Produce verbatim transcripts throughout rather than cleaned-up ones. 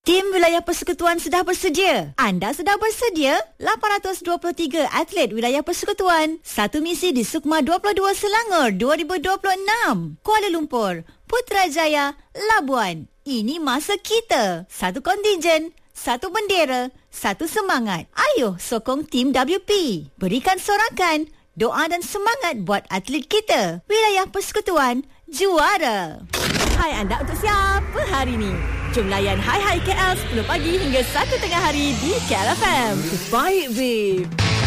Tim Wilayah Persekutuan sudah bersedia. Anda sudah bersedia? lapan ratus dua puluh tiga atlet Wilayah Persekutuan. Satu misi di Sukma dua puluh dua Selangor dua ribu dua puluh enam. Kuala Lumpur, Putrajaya, Labuan. Ini masa kita. Satu kontingen, satu bendera, satu semangat. Ayo sokong tim W P. Berikan sorakan, doa dan semangat buat atlet kita. Wilayah Persekutuan juara. Hai anda, untuk siapa hari ini? Jom layan Hai Hai K L sepuluh pagi hingga satu tengah hari di K L F M. Baik, babe.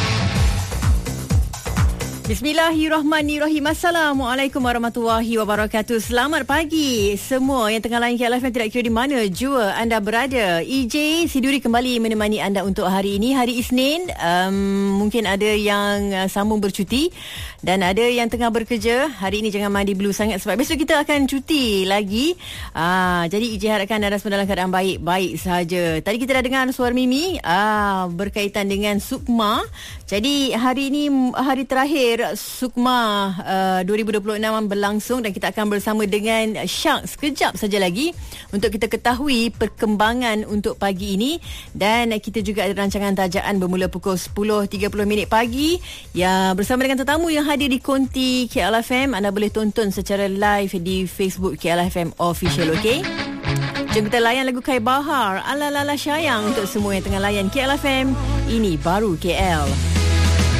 Bismillahirrahmanirrahim. Assalamualaikum warahmatullahi wabarakatuh. Selamat pagi semua yang tengah layan K L F M, tidak kira di mana jua anda berada. E J Siduri kembali menemani anda untuk hari ini, hari Isnin. Um, mungkin ada yang uh, sambung bercuti dan ada yang tengah bekerja. Hari ini jangan mandi blue sangat sebab besok kita akan cuti lagi. Ah, jadi E J harapkan anda semua dalam keadaan baik-baik sahaja. Tadi kita dah dengar suara Mimi ah, berkaitan dengan Sukma. Jadi hari ini hari terakhir Sukma uh, dua ribu dua puluh enam berlangsung dan kita akan bersama dengan Syak sekejap saja lagi untuk kita ketahui perkembangan untuk pagi ini. Dan kita juga ada rancangan tajaan bermula pukul sepuluh tiga puluh minit pagi ya, bersama dengan tetamu yang hadir di konti K L F M. Anda boleh tonton secara live di Facebook K L F M Official, okey? Jom kita layan lagu Kai Bahar, Ala Lala Sayang untuk semua yang tengah layan K L F M. Ini baru K L.